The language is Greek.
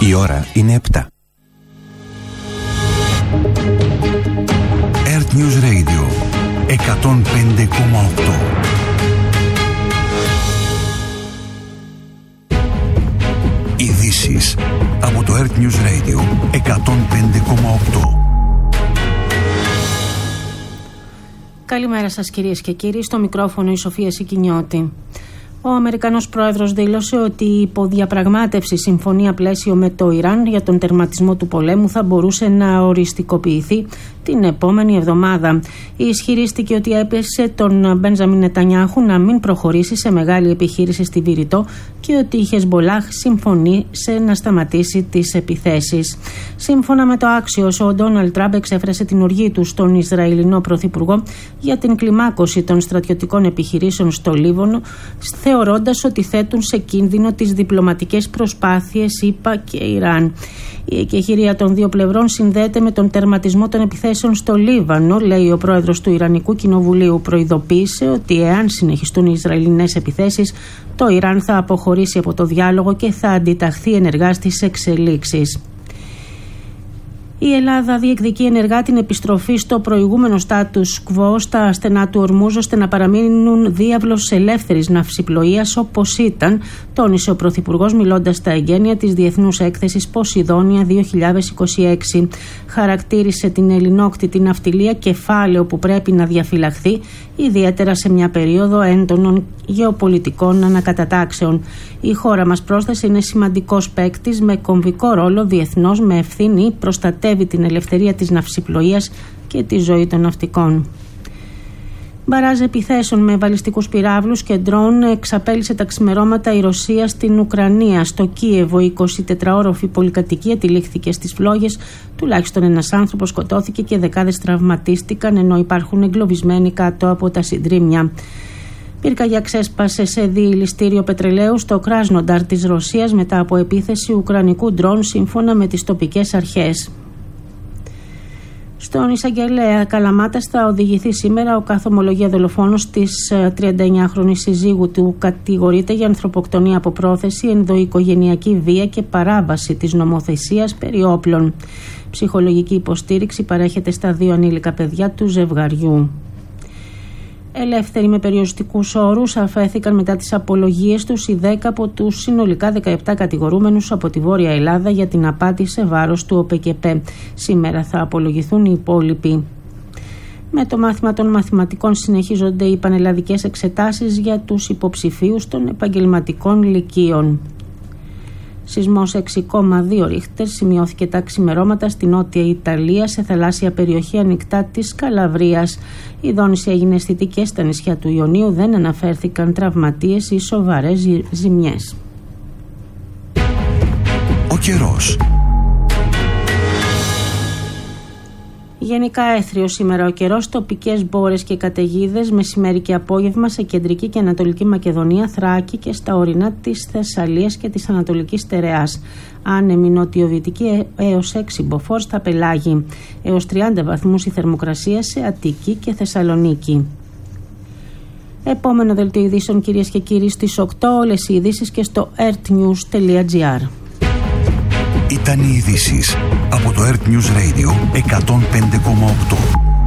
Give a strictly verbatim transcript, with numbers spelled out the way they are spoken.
Η ώρα είναι επτά. Earth News Radio εκατόν πέντε κόμμα οκτώ. Ειδήσεις από το Earth News Radio εκατόν πέντε κόμμα οκτώ. Καλημέρα σας κυρίες και κύριοι, στο μικρόφωνο η Σοφία Σικινιώτη. Ο Αμερικανός πρόεδρος δήλωσε ότι η υποδιαπραγμάτευση συμφωνία πλαίσιο με το Ιράν για τον τερματισμό του πολέμου θα μπορούσε να οριστικοποιηθεί την επόμενη εβδομάδα. Ισχυρίστηκε ότι έπεσε τον Μπένζαμιν Νετανιάχου να μην προχωρήσει σε μεγάλη επιχείρηση στη Βηρητό και ότι η Χεσμπολάχ συμφωνήσε να σταματήσει τις επιθέσεις. Σύμφωνα με το Axios, ο Ντόναλντ Τραμπ εξέφρασε την οργή του στον Ισραηλινό Πρωθυπουργό για την κλιμάκωση των στρατιωτικών επιχειρήσεων στο Λίβανο, θεωρώντας ότι θέτουν σε κίνδυνο τις διπλωματικές προσπάθειες ΗΠΑ και Ιράν. Η εκεχηρία των δύο πλευρών συνδέεται με τον τερματισμό των επιθέσεων στο Λίβανο, λέει ο πρόεδρος του Ιρανικού Κοινοβουλίου. Προειδοποίησε ότι εάν συνεχιστούν οι Ισραηλινές επιθέσεις, το Ιράν θα αποχωρήσει από το διάλογο και θα αντιταχθεί ενεργά στις εξελίξεις. Η Ελλάδα διεκδικεί ενεργά την επιστροφή στο προηγούμενο status quo στα στενά του Ορμούζ, ώστε να παραμείνουν διάβλος ελεύθερης ναυσιπλοείας όπως ήταν, τόνισε ο Πρωθυπουργός μιλώντας στα εγγένεια της Διεθνούς Έκθεσης Ποσειδόνια δύο χιλιάδες είκοσι έξι. Χαρακτήρισε την ελληνόκτητη ναυτιλία κεφάλαιο που πρέπει να διαφυλαχθεί, ιδιαίτερα σε μια περίοδο έντονων γεωπολιτικών ανακατατάξεων. Η χώρα μας, πρόσθεσε, είναι σημαντικός παίκτης με κομβικό ρόλο διεθνώς, με ευθύνη προστατεύει την ελευθερία της ναυσιπλοείας και τη ζωή των ναυτικών. Μπαράζ επιθέσεων με βαλιστικούς πυράβλους και ντρόουν εξαπέλυσε τα ξημερώματα η Ρωσία στην Ουκρανία. Στο Κίεβο, η εικοσιτετράωροφη πολυκατοικία τυλίχθηκε στις φλόγες. Τουλάχιστον ένας άνθρωπος σκοτώθηκε και δεκάδες τραυματίστηκαν, ενώ υπάρχουν εγκλωβισμένοι κάτω από τα συντρίμμια. Πυρκαγιά ξέσπασε σε διηλιστήριο πετρελαίου στο Κράσνονταρ της Ρωσίας μετά από επίθεση ουκρανικού ντρόν, σύμφωνα με τις τοπικές αρχές. Στον εισαγγελέα Καλαμάτας θα οδηγηθεί σήμερα ο καθομολογία δολοφόνος της τριανταεννιάχρονης συζύγου του. Κατηγορείται για ανθρωποκτονία από πρόθεση, ενδοοικογενειακή βία και παράβαση της νομοθεσίας περί όπλων. Ψυχολογική υποστήριξη παρέχεται στα δύο ανήλικα παιδιά του ζευγαριού. Ελεύθεροι με περιοριστικούς όρους αφέθηκαν μετά τις απολογίες τους οι δέκα από τους συνολικά δεκαεπτά κατηγορούμενους από τη Βόρεια Ελλάδα για την απάτη σε βάρος του ΟΠΕΚΕΠΕ. Σήμερα θα απολογηθούν οι υπόλοιποι. Με το μάθημα των μαθηματικών συνεχίζονται οι πανελλαδικές εξετάσεις για τους υποψηφίους των επαγγελματικών λυκείων. Σεισμός έξι κόμμα δύο ρίχτερ σημειώθηκε τα ξημερώματα στη Νότια Ιταλία, σε θαλάσσια περιοχή ανοιχτά της Καλαβρίας. Η δόνηση έγινε αισθητή και στα νησιά του Ιωνίου, δεν αναφέρθηκαν τραυματίες ή σοβαρές ζημιές. Ο καιρός. Γενικά έθριος σήμερα ο καιρός, τοπικές μπόρες και καταιγίδες μεσημέρι και απόγευμα σε κεντρική και ανατολική Μακεδονία, Θράκη και στα ορεινά της Θεσσαλίας και της Ανατολικής Στερεάς. Άνεμη νοτιοβυτική έως έξι μποφόρ στα πελάγη. Έως τριάντα βαθμούς η θερμοκρασία σε Αττική και Θεσσαλονίκη. Επόμενο δελτίο ειδήσεων κυρίες και κύριοι στις οκτώ, όλες οι ειδήσεις και στο earthnews τελεία gr. Ήταν οι ειδήσεις από το Earth News Radio εκατόν πέντε κόμμα οκτώ.